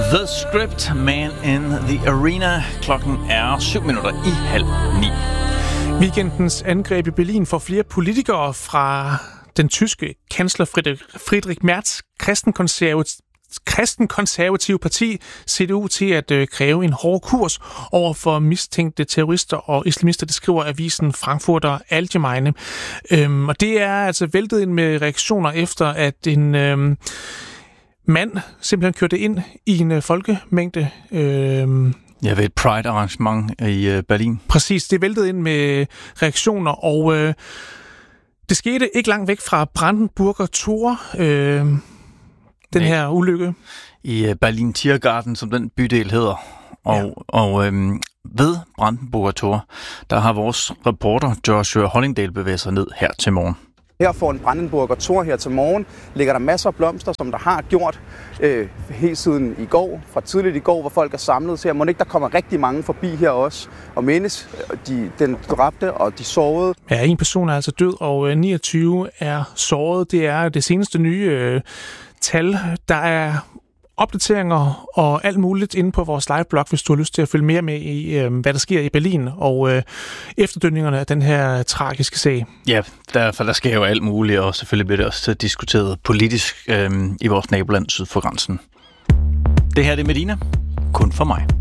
The Script, Man in the Arena. Klokken er 7:07. Weekendens angreb i Berlin får flere politikere fra den tyske kansler Friedrich Merz kristenkonservative parti CDU til at kræve en hård kurs over for mistænkte terrorister og islamister, det skriver avisen Frankfurter Allgemeine. Og det er altså væltet ind med reaktioner efter, at en mand simpelthen kørte ind i en folkemængde. Ja, ved et Pride-arrangement i Berlin. Præcis, det væltede ind med reaktioner, og det skete ikke langt væk fra Brandenburger Tor, her ulykke. I Berlin Tiergarten, som den bydel hedder. Og ved Brandenburger Tor, der har vores reporter Joshua Hollingdale bevæget sig ned her til morgen. Her foran Brandenburger Tor her til morgen ligger der masser af blomster, som der har gjort helt siden i går, fra tidligt i går, hvor folk er samlet. Så må ikke der kommer rigtig mange forbi her også og mindes den dræbte og de sårede. Ja, en person er altså død, og 29 er såret. Det er det seneste nye tal. Der er opdateringer og alt muligt inde på vores liveblog, hvis du har lyst til at følge mere med i, hvad der sker i Berlin og efterdønningerne af den her tragiske sag. Ja, der sker jo alt muligt, og selvfølgelig bliver det også diskuteret politisk i vores naboland syd for grænsen. Det her er Medina. Kun for mig.